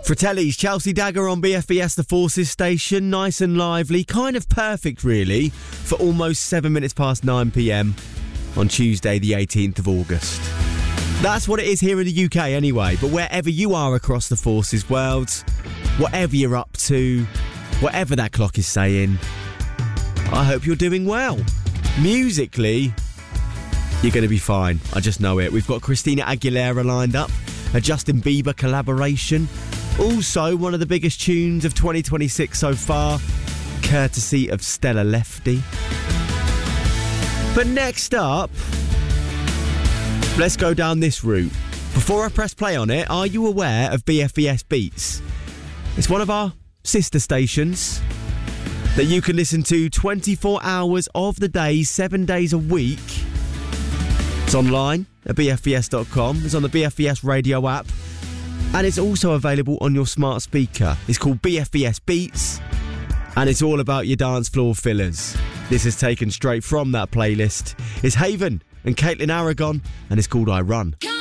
Fratelli's Chelsea Dagger on BFBS The Forces station. Nice and lively. Kind of perfect, really, for almost 7 minutes past 9 p.m. on Tuesday, the 18th of August. That's what it is here in the UK anyway. But wherever you are across the Forces world, whatever you're up to, whatever that clock is saying, I hope you're doing well. Musically, you're going to be fine. I just know it. We've got Christina Aguilera lined up, a Justin Bieber collaboration. Also, one of the biggest tunes of 2026 so far, courtesy of Stella Lefty. But next up, let's go down this route. Before I press play on it, are you aware of BFBS Beats? It's one of our sister stations that you can listen to 24 hours of the day, 7 days a week. It's online at bfbs.com. It's on the BFBS radio app. And it's also available on your smart speaker. It's called BFBS Beats. And it's all about your dance floor fillers. This is taken straight from that playlist. It's Haven and Caitlin Aragon. And it's called I Run.